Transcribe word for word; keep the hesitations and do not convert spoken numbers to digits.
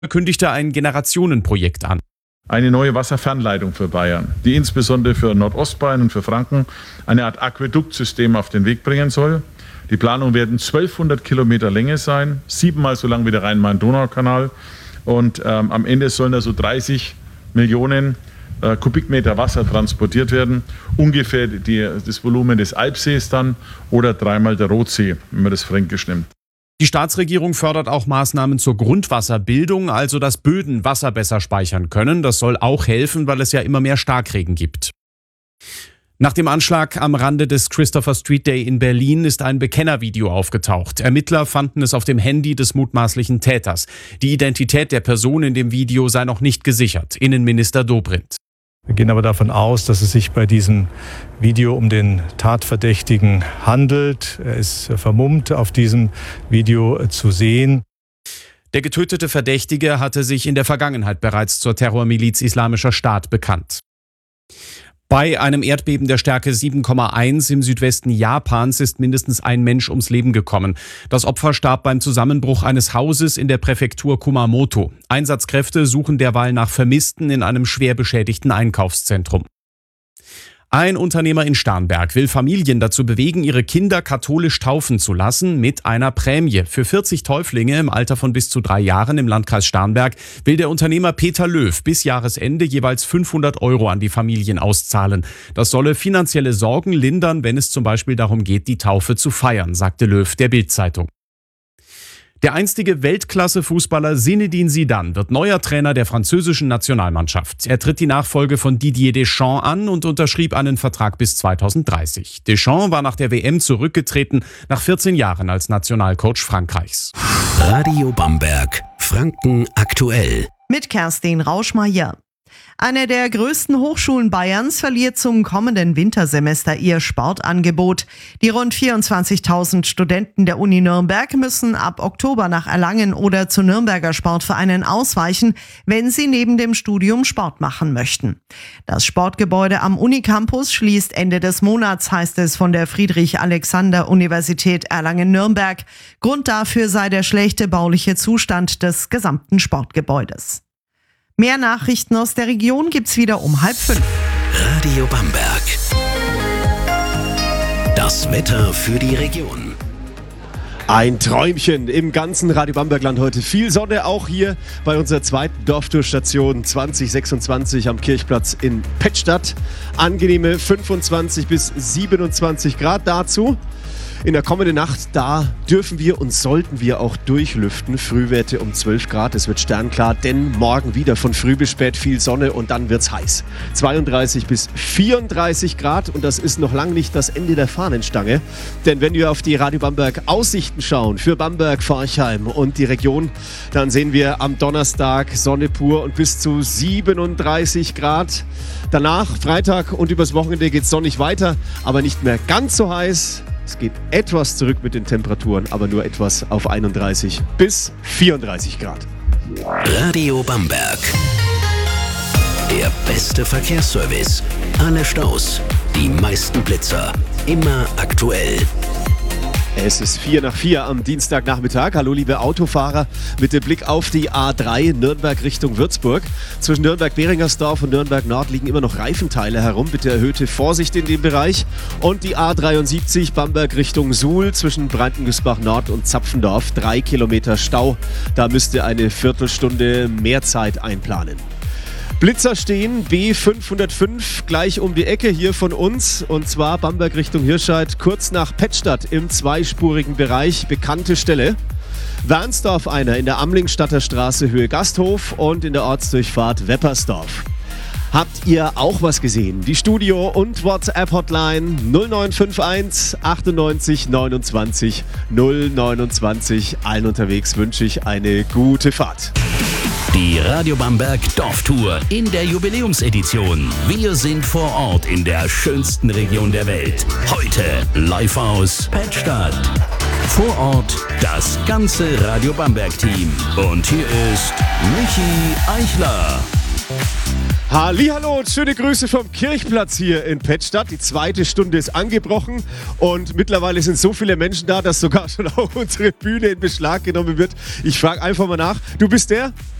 kündigte ein Generationenprojekt an. Eine neue Wasserfernleitung für Bayern, die insbesondere für Nordostbayern und für Franken eine Art Aquäduktsystem auf den Weg bringen soll. Die Planungen werden zwölfhundert Kilometer Länge sein, siebenmal so lang wie der Rhein-Main-Donau-Kanal. Und ähm, am Ende sollen da so dreißig Millionen äh, Kubikmeter Wasser transportiert werden. Ungefähr die, das Volumen des Alpsees dann oder dreimal der Rotsee, wenn man das fränkisch nimmt. Die Staatsregierung fördert auch Maßnahmen zur Grundwasserbildung, also dass Böden Wasser besser speichern können. Das soll auch helfen, weil es ja immer mehr Starkregen gibt. Nach dem Anschlag am Rande des Christopher Street Day in Berlin ist ein Bekennervideo aufgetaucht. Ermittler fanden es auf dem Handy des mutmaßlichen Täters. Die Identität der Person in dem Video sei noch nicht gesichert. Innenminister Dobrindt. Wir gehen aber davon aus, dass es sich bei diesem Video um den Tatverdächtigen handelt. Er ist vermummt auf diesem Video zu sehen. Der getötete Verdächtige hatte sich in der Vergangenheit bereits zur Terrormiliz Islamischer Staat bekannt. Bei einem Erdbeben der Stärke sieben Komma eins im Südwesten Japans ist mindestens ein Mensch ums Leben gekommen. Das Opfer starb beim Zusammenbruch eines Hauses in der Präfektur Kumamoto. Einsatzkräfte suchen derweil nach Vermissten in einem schwer beschädigten Einkaufszentrum. Ein Unternehmer in Starnberg will Familien dazu bewegen, ihre Kinder katholisch taufen zu lassen mit einer Prämie. Für vierzig Täuflinge im Alter von bis zu drei Jahren im Landkreis Starnberg will der Unternehmer Peter Löw bis Jahresende jeweils fünfhundert Euro an die Familien auszahlen. Das solle finanzielle Sorgen lindern, wenn es zum Beispiel darum geht, die Taufe zu feiern, sagte Löw der Bild-Zeitung. Der einstige Weltklasse-Fußballer Zinedine Zidane wird neuer Trainer der französischen Nationalmannschaft. Er tritt die Nachfolge von Didier Deschamps an und unterschrieb einen Vertrag bis zweitausenddreißig. Deschamps war nach der W M zurückgetreten, nach vierzehn Jahren als Nationalcoach Frankreichs. Radio Bamberg, Franken aktuell. Mit Kerstin Rauschmeier. Eine der größten Hochschulen Bayerns verliert zum kommenden Wintersemester ihr Sportangebot. Die rund vierundzwanzigtausend Studenten der Uni Nürnberg müssen ab Oktober nach Erlangen oder zu Nürnberger Sportvereinen ausweichen, wenn sie neben dem Studium Sport machen möchten. Das Sportgebäude am Unicampus schließt Ende des Monats, heißt es von der Friedrich-Alexander-Universität Erlangen-Nürnberg. Grund dafür sei der schlechte bauliche Zustand des gesamten Sportgebäudes. Mehr Nachrichten aus der Region gibt's wieder um halb fünf. Radio Bamberg. Das Wetter für die Region. Ein Träumchen im ganzen Radio Bambergland heute. Viel Sonne auch hier bei unserer zweiten Dorftourstation zwanzig sechsundzwanzig am Kirchplatz in Pettstadt. Angenehme fünfundzwanzig bis siebenundzwanzig Grad dazu. In der kommenden Nacht, da dürfen wir und sollten wir auch durchlüften. Frühwerte um zwölf Grad, es wird sternklar, denn morgen wieder von früh bis spät viel Sonne und dann wird's heiß. zweiunddreißig bis vierunddreißig Grad und das ist noch lange nicht das Ende der Fahnenstange. Denn wenn wir auf die Radio Bamberg Aussichten schauen für Bamberg, Forchheim und die Region, dann sehen wir am Donnerstag Sonne pur und bis zu siebenunddreißig Grad. Danach, Freitag und übers Wochenende geht's sonnig weiter, aber nicht mehr ganz so heiß. Es geht etwas zurück mit den Temperaturen, aber nur etwas auf einunddreißig bis vierunddreißig Grad. Radio Bamberg. Der beste Verkehrsservice. Alle Staus, die meisten Blitzer. Immer aktuell. Es ist vier nach vier am Dienstagnachmittag. Hallo liebe Autofahrer, mit dem Blick auf die A drei Nürnberg Richtung Würzburg. Zwischen Nürnberg-Behringersdorf und Nürnberg-Nord liegen immer noch Reifenteile herum. Bitte erhöhte Vorsicht in dem Bereich. Und die A dreiundsiebzig Bamberg Richtung Suhl zwischen Breitengüßbach-Nord und Zapfendorf. Drei Kilometer Stau. Da müsst ihr eine Viertelstunde mehr Zeit einplanen. Blitzer stehen, B fünfhundertfünf, gleich um die Ecke hier von uns. Und zwar Bamberg Richtung Hirscheid, kurz nach Pettstadt im zweispurigen Bereich, bekannte Stelle. Wernsdorf einer in der Amlingstadter Straße Höhe Gasthof und in der Ortsdurchfahrt Weppersdorf. Habt ihr auch was gesehen? Die Studio- und WhatsApp-Hotline null neun fünf eins achtundneunzig neunundzwanzig null neunundzwanzig. Allen unterwegs wünsche ich eine gute Fahrt. Die Radio Bamberg Dorftour in der Jubiläumsedition. Wir sind vor Ort in der schönsten Region der Welt. Heute live aus Pettstadt. Vor Ort das ganze Radio Bamberg-Team. Und hier ist Michi Eichler. Hallihallo und schöne Grüße vom Kirchplatz hier in Pettstadt. Die zweite Stunde ist angebrochen und mittlerweile sind so viele Menschen da, dass sogar schon auch unsere Bühne in Beschlag genommen wird. Ich frage einfach mal nach. Du bist der?